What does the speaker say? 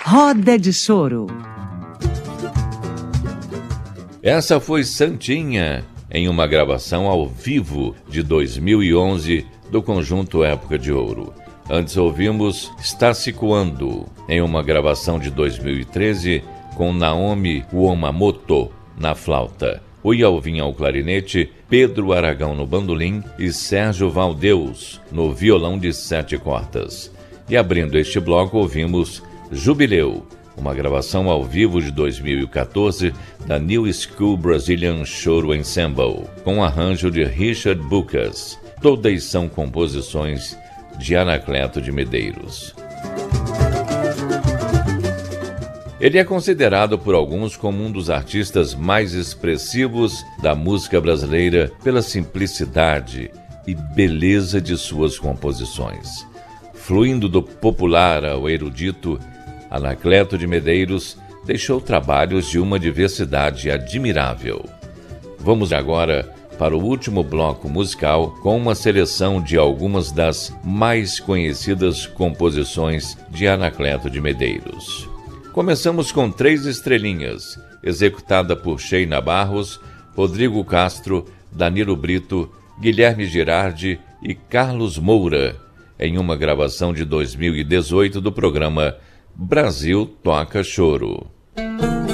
Roda de Choro. Essa foi Santinha, em uma gravação ao vivo de 2011 do conjunto Época de Ouro. Antes ouvimos Está Se Coando, em uma gravação de 2013 com Naomi Uomamoto na flauta, Ui Alvim ao clarinete, Pedro Aragão no bandolim e Sérgio Valdeus no violão de 7 cordas. E abrindo este bloco ouvimos Jubileu, uma gravação ao vivo de 2014 da New School Brazilian Choro Ensemble, com arranjo de Richard Bucas. Todas são composições de Anacleto de Medeiros. Ele é considerado por alguns como um dos artistas mais expressivos da música brasileira pela simplicidade e beleza de suas composições. Fluindo do popular ao erudito, Anacleto de Medeiros deixou trabalhos de uma diversidade admirável. Vamos agora para o último bloco musical com uma seleção de algumas das mais conhecidas composições de Anacleto de Medeiros. Começamos com Três Estrelinhas, executada por Sheina Barros, Rodrigo Castro, Danilo Brito, Guilherme Girardi e Carlos Moura, em uma gravação de 2018 do programa Brasil Toca Choro.